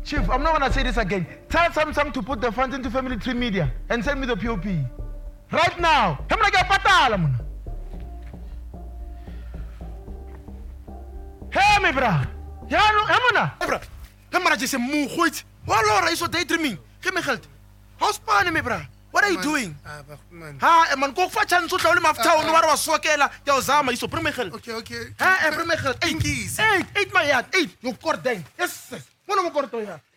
Chief, I'm not gonna say this again. Tell Samsung to put the funds into Family Tree Media and send me the POP. Right now. I'm gonna get patala, man. Hey, me bra. Ja, no, Emma. Bra. Emma just moe gooit. Walora is wat daydreaming. Geef me geld. Hou spannen, me bra. What are you doing? Ha, man, kook vat chance so tlawle mafta no wara waswakela. Ya uzama iso bring me geld. Okay. Ha, bring me geld. Inkies. Eet my yard. Eet. Yo kort ding. Yes. Mono mo korto ya.